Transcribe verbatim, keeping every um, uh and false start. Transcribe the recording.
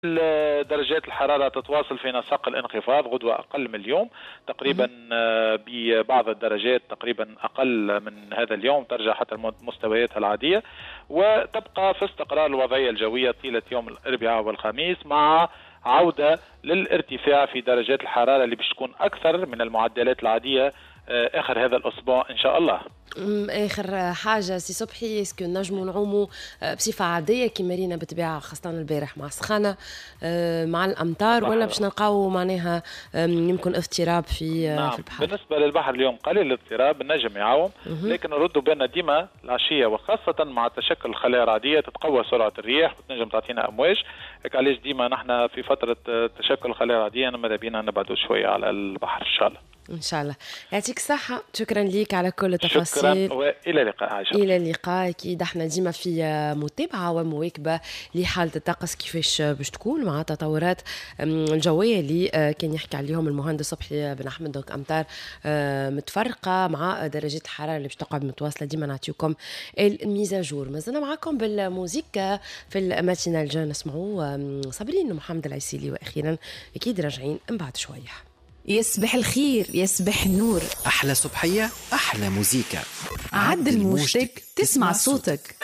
درجات الحرارة تتواصل في نسق الانخفاض، غدوة أقل من اليوم تقريبا ببعض الدرجات، تقريبا أقل من هذا اليوم ترجع حتى مستوياتها العادية، وتبقى في استقرار الوضعية الجوية طيلة يوم الأربعاء والخميس، مع عودة للارتفاع في درجات الحرارة اللي بتكون أكثر من المعدلات العادية آخر هذا الأسبوع إن شاء الله. اخر حاجه سي صبحي، اسكو نجموا نعوموا بصفه عاديه كيما رينا بالطبيعه، خاصه البارح مع السخانه مع الامطار، ولا باش نلقاو معناها يمكن اضطراب في نعم. في البحر؟ بالنسبه للبحر اليوم قليل الاضطراب، النجم يعاوم، لكن نردوا بالنا ديما العشيه وخاصه مع تشكل الخلايا الرعديه تتقوى سرعه الرياح وتنجم تعطينا امواج. هيك علاش ديما نحن في فتره تشكل الخلايا الرعديه ماذا بينا نبعدوا شويه على البحر ان شاء الله. ان شاء الله. يعطيك الصحه، شكرا ليك على كل التفاصيل. شكرا والى اللقاء عائشة. الى اللقاء. اكيد احنا ديما في متابعه ومواكبه لحاله الطقس كيفاش باش تكون مع التطورات الجويه اللي كان يحكي عليهم المهندس صبحي بن احمد. دونك امطار متفرقه مع درجات الحراره اللي باش تقعد متواصله. ديما نعطيكم الميزاجور. مازلنا معكم بالموسيقى في الماتينال جان، نسمعوا صابرين محمد العسيلي، واخيرا اكيد راجعين من بعد شويه. يصبح الخير، يصبح النور، أحلى صبحية، أحلى موزيكا. عدل موجتك تسمع صوتك.